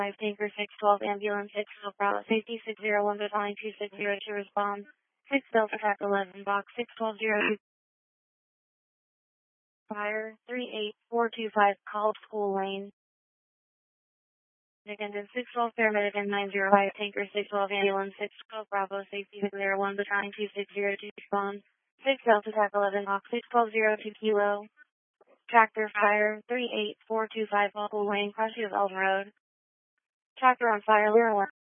Tanker 612 ambulance 6 Bravo safety 601 battalion 260 to respond. 6 Delta attack 11 box 6120 fire 38425 called school lane. Again, 612 paramedic and 905 Tanker 612 ambulance 612 Bravo safety 601 battalion 260 to respond. 6 Delta attack 11 box 6120 kilo. Tractor fire 38425 school lane crossing of Elm Road. Tractor on fire, Lyra 1.